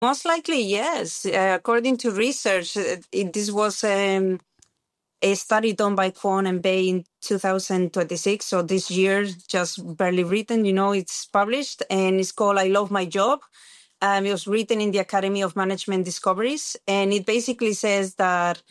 Most likely, yes. According to research, this was a study done by Kwon and Bay in 2026. So this year, just barely written, it's published, and it's called I Love My Job. It was written in the Academy of Management Discoveries, and it basically says that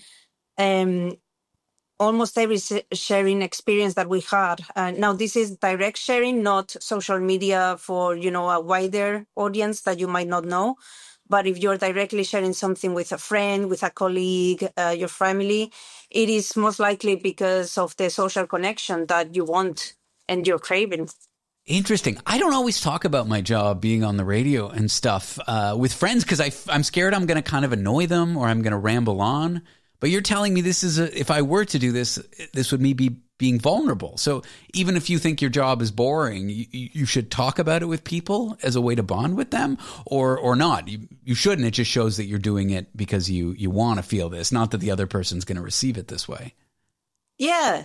almost every sharing experience that we had. Now, this is direct sharing, not social media for, a wider audience that you might not know. But if you're directly sharing something with a friend, with a colleague, your family, it is most likely because of the social connection that you want and you're craving. Interesting. I don't always talk about my job being on the radio and stuff with friends because I'm scared I'm going to kind of annoy them or I'm going to ramble on. But you're telling me this is if I were to do this, this would me be being vulnerable. So even if you think your job is boring, you should talk about it with people as a way to bond with them or not. You shouldn't. It just shows that you're doing it because you want to feel this, not that the other person's going to receive it this way. Yeah.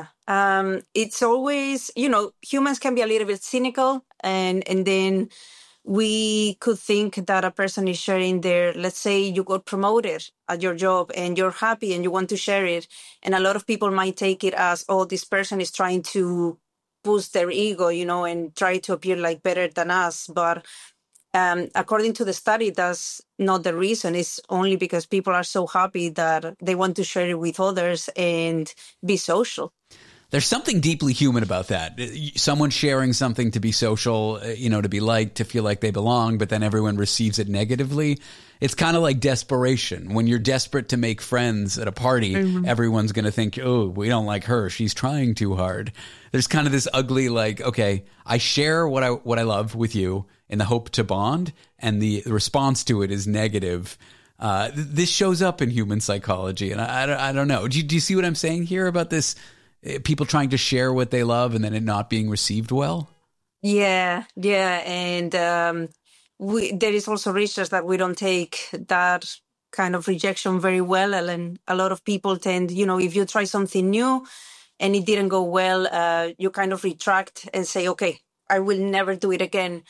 It's always, humans can be a little bit cynical and then we could think that a person is sharing their, let's say you got promoted at your job and you're happy and you want to share it. And a lot of people might take it as, oh, this person is trying to boost their ego, and try to appear like better than us. But according to the study, that's not the reason. It's only because people are so happy that they want to share it with others and be social. There's something deeply human about that. Someone sharing something to be social, to be liked, to feel like they belong, but then everyone receives it negatively. It's kind of like desperation. When you're desperate to make friends at a party, everyone's going to think, oh, we don't like her. She's trying too hard. There's kind of this ugly, okay, I share what I love with you in the hope to bond, and the response to it is negative. This shows up in human psychology, and I don't know. Do you see what I'm saying here about this? People trying to share what they love and then it not being received well? Yeah. And there is also research that we don't take that kind of rejection very well. And a lot of people tend, if you try something new and it didn't go well, you kind of retract and say, okay, I will never do it again.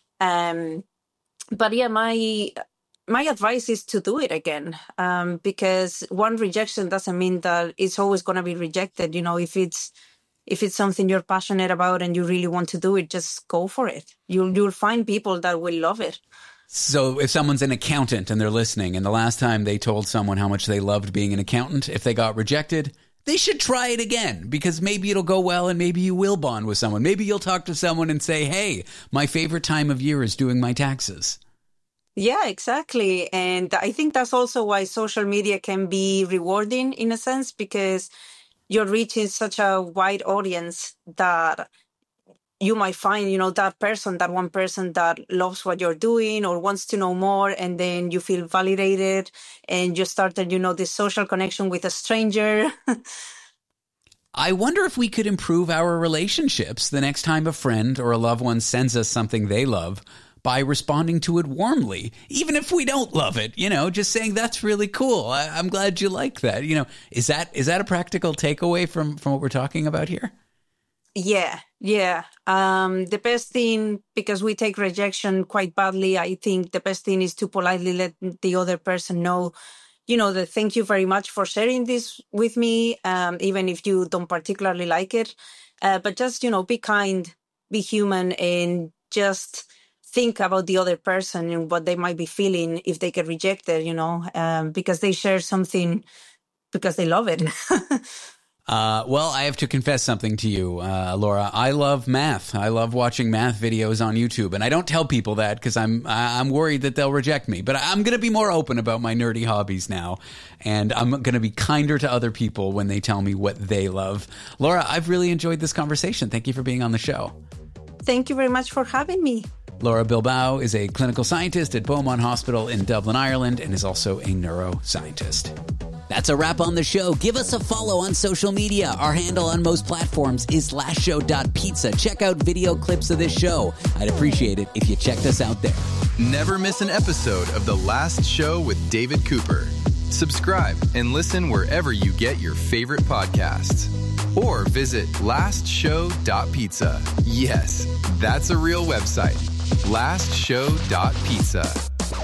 But yeah, my advice is to do it again, because one rejection doesn't mean that it's always going to be rejected. If it's something you're passionate about and you really want to do it, just go for it. You'll find people that will love it. So if someone's an accountant and they're listening, and the last time they told someone how much they loved being an accountant, if they got rejected, they should try it again, because maybe it'll go well and maybe you will bond with someone. Maybe you'll talk to someone and say, hey, my favorite time of year is doing my taxes. Yeah, exactly. And I think that's also why social media can be rewarding in a sense, because you're reaching such a wide audience that you might find, that one person that loves what you're doing or wants to know more. And then you feel validated and you started, this social connection with a stranger. I wonder if we could improve our relationships the next time a friend or a loved one sends us something they love, by responding to it warmly, even if we don't love it, just saying that's really cool. I'm glad you like that. Is that a practical takeaway from what we're talking about here? Yeah. The best thing, because we take rejection quite badly, I think the best thing is to politely let the other person know, that thank you very much for sharing this with me, even if you don't particularly like it. But just, be kind, be human, and just think about the other person and what they might be feeling if they get rejected, because they share something because they love it. Well, I have to confess something to you, Laura. I love math. I love watching math videos on YouTube, and I don't tell people that because I'm worried that they'll reject me. But I'm going to be more open about my nerdy hobbies now, and I'm going to be kinder to other people when they tell me what they love. Laura, I've really enjoyed this conversation. Thank you for being on the show. Thank you very much for having me. Laura Bilbao is a clinical scientist at Beaumont Hospital in Dublin, Ireland, and is also a neuroscientist. That's a wrap on the show. Give us a follow on social media. Our handle on most platforms is lastshow.pizza. Check out video clips of this show. I'd appreciate it if you checked us out there. Never miss an episode of The Last Show with David Cooper. Subscribe and listen wherever you get your favorite podcasts. Or visit lastshow.pizza. Yes, that's a real website. lastshow.pizza.